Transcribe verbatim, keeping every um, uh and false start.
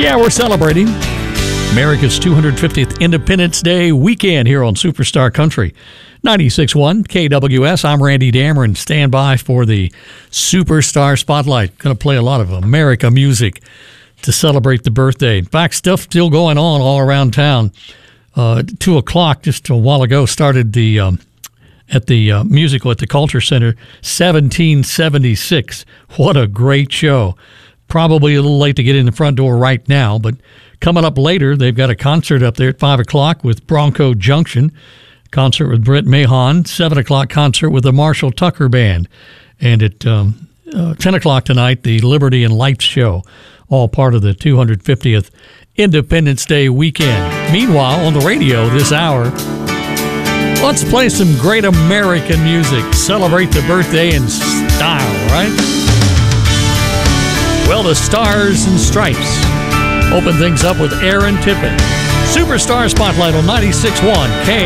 Yeah, we're celebrating America's two hundred fiftieth Independence Day weekend here on Superstar Country. ninety-six point one K W S. I'm Randy Dameron. Stand by for the Superstar Spotlight. Going to play a lot of America music to celebrate the birthday. In fact, stuff still going on all around town. Uh, two o'clock just a while ago started the um, at the uh, musical at the Culture Center, seventeen seventy-six. What a great show. Probably a little late to get in the front door right now, but coming up later, they've got a concert up there at five o'clock with Bronco Junction, concert with Brent Mahon, seven o'clock concert with the Marshall Tucker Band, and at um, uh, ten o'clock tonight, the Liberty and Lights Show, all part of the two hundred fiftieth Independence Day weekend. Meanwhile, on the radio this hour, let's play some great American music. Celebrate the birthday in style, right? Well, the Stars and Stripes open things up with Aaron Tippin. Superstar Spotlight on ninety-six point one K